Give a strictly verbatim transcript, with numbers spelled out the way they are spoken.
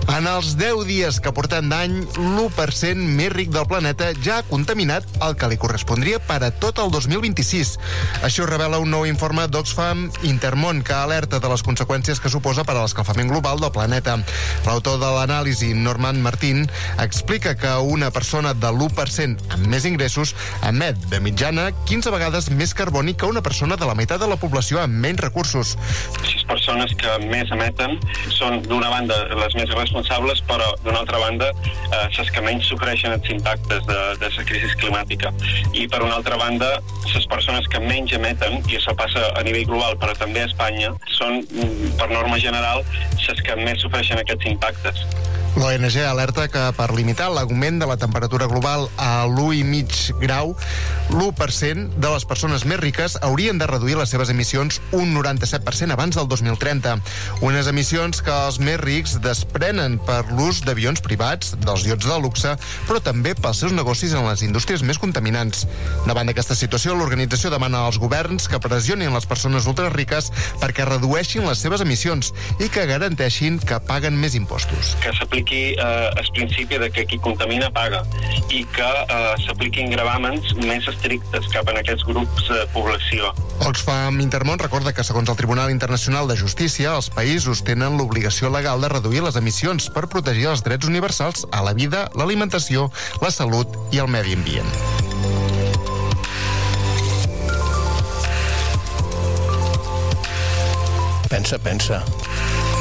En els deu dies que portem d'any, l'u per cent més ric del planeta ja ha contaminat el que li correspondria per a tot el dos mil vint-i-sis. Això revela un nou informe d'Oxfam Intermón que alerta de les conseqüències que suposa per a l'escalfament global del planeta. L'autor de l'anàlisi, Norman Martin, explica que una persona de l'u per cent amb més ingressos emet, de mitjana, quinze vegades més carboni que una persona de la meitat de la població amb menys recursos. Les persones que més emeten són, d'una banda, les més responsables, però, d'una altra banda, eh, les que menys sofreixen els impactes de, de la crisi climàtica. I, per una altra banda, les persones que menys emeten, i això passa a nivell global, però també a Espanya, són, per norma general, les que més sofreixen aquests impactes. L'O N G alerta que per limitar l'augment de la temperatura global a l'u coma cinc grau, l'u per cent de les persones més riques haurien de reduir les seves emissions un noranta-set per cent abans del dos mil trenta. Unes emissions que els més rics desprenen per l'ús d'avions privats, dels iots de luxe, però també pels seus negocis en les indústries més contaminants. Davant d'aquesta situació, l'organització demana als governs que pressionin les persones ultrariques perquè redueixin les seves emissions i que garanteixin que paguen més impostos. Que s'apliqui eh, el principi de que qui contamina paga i que eh, s'apliquin gravàmens més estrictes cap en aquests grups de població. Oxfam Intermón recorda que, segons el Tribunal Internacional de Justícia, els països tenen l'obligació legal de reduir les emissions per protegir els drets universals a la vida, l'alimentació, la salut i el medi ambient. Pensa, pensa.